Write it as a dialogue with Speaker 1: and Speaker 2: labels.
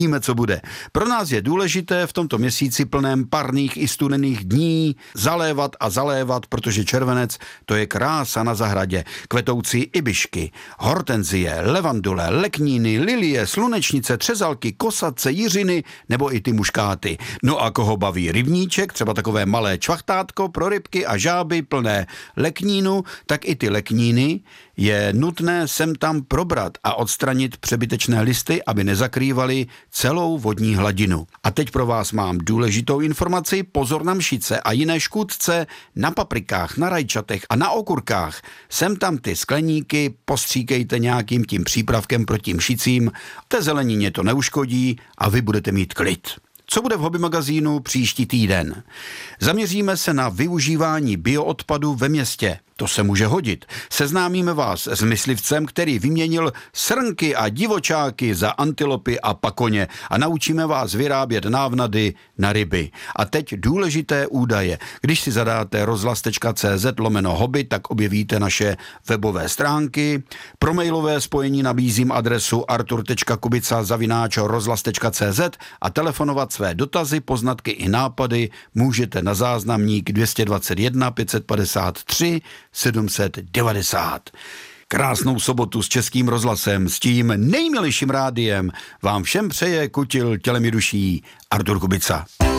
Speaker 1: Víme, co bude. Pro nás je důležité v tomto měsíci plném parných i studených dní zalévat a zalévat, protože červenec to je krása na zahradě. Kvetoucí ibišky, hortenzie, levandule, lekníny, lilie, slunečnice, třezalky, kosace, jiřiny nebo i ty muškáty. No a koho baví rybníček, třeba takové malé čvachtátko pro rybky a žáby plné leknínu, tak i ty lekníny je nutné sem tam probrat a odstranit přebytečné listy, aby nezakrývaly celou vodní hladinu. A teď pro vás mám důležitou informaci, pozor na mšice a jiné škůdce na paprikách, na rajčatech a na okurkách. Sem tam ty skleníky postříkejte nějakým tím přípravkem proti mšicím, té zelenině to neuškodí a vy budete mít klid. Co bude v Hobby magazínu příští týden? Zaměříme se na využívání bioodpadu ve městě. To se může hodit. Seznámíme vás s myslivcem, který vyměnil srnky a divočáky za antilopy a pakoně a naučíme vás vyrábět návnady na ryby. A teď důležité údaje. Když si zadáte rozhlas.cz/hobby, tak objevíte naše webové stránky. Pro mailové spojení nabízím adresu artur.kubica@rozhlas.cz a telefonovat své dotazy, poznatky i nápady můžete na záznamník 221 553 790. Krásnou sobotu s Českým rozhlasem, s tím nejmilejším rádiem vám všem přeje kutil tělem i duší Artur Kubica.